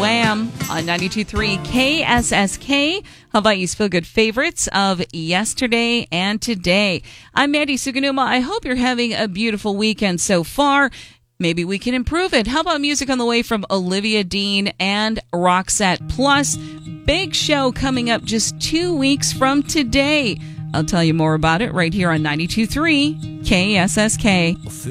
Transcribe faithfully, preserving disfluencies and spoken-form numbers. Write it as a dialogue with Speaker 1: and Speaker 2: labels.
Speaker 1: Wham on ninety-two point three K S S K. Hawaii's feel-good favorites of yesterday and today. I'm Mandy Suganuma. I hope you're having a beautiful weekend so far. Maybe we can improve it. How about music on the way from Olivia Dean and Roxette? Plus, big show coming up just two weeks from today. I'll tell you more about it right here on ninety-two point three K S S K.